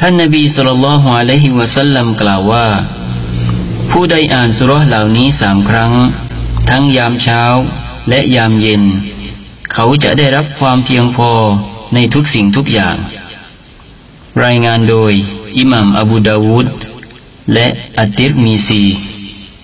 ท่านนบีศ็อลลัลลอฮุอะลัยฮิวะซัลลัมกล่าวว่าผู้ใดอ่านสุเราะห์เหล่านี้3 ครั้งทั้งยามเช้าและยามเย็นเขาจะได้รับความเพียงพอในทุกสิ่งทุกอย่างรายงานโดยอิหม่ามอบูดาวูดและอัตติรมีซี